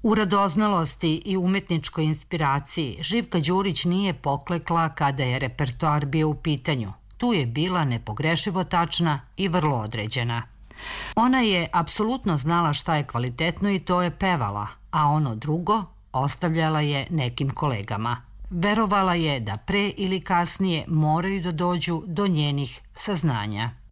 U radoznalosti i umetničkoj inspiraciji Živka Đurić nije poklekla kada je repertoar bio u pitanju. Tu je bila nepogrešivo tačna i vrlo određena. Ona je apsolutno znala šta je kvalitetno i to je pevala, a ono drugo ostavljala je nekim kolegama. Verovala je da pre ili kasnije moraju da dođu do njenih saznanja.